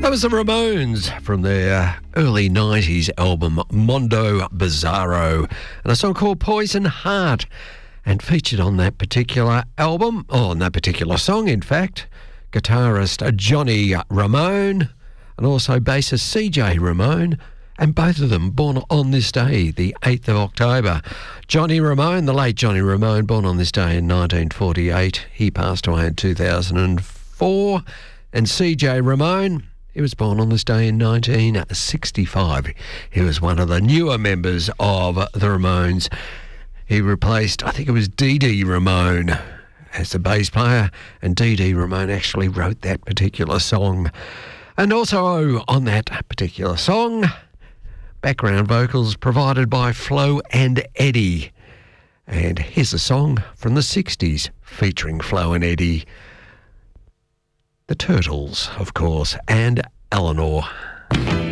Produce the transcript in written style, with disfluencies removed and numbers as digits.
That was the Ramones from their early 90s album Mondo Bizarro, and a song called Poison Heart. And featured on that particular album, or on that particular song in fact, guitarist Johnny Ramone and also bassist CJ Ramone, and both of them born on this day, the 8th of October. Johnny Ramone, the late Johnny Ramone, born on this day in 1948. He passed away in 2004. And CJ Ramone, he was born on this day in 1965. He was one of the newer members of the Ramones. He replaced, I think it was Dee Dee Ramone as the bass player, and Dee Dee Ramone actually wrote that particular song. And also on that particular song, background vocals provided by Flo and Eddie. And here's a song from the 60s featuring Flo and Eddie. The Turtles, of course, and Eleanor.